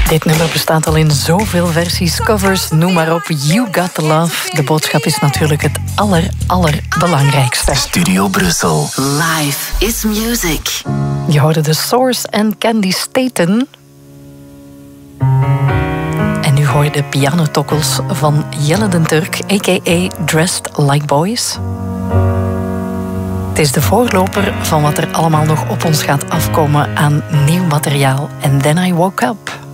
Dit nummer bestaat al in zoveel versies, covers, noem maar op. You Got The Love. De boodschap is natuurlijk het allerbelangrijkste. Studio Brussel. Life is music. Je hoorde The Source en Candy Staten. En nu hoor je de pianotokkels van Jelle den Turk, a.k.a. Dressed Like Boys. Het is de voorloper van wat er allemaal nog op ons gaat afkomen aan nieuw materiaal. And Then I Woke Up.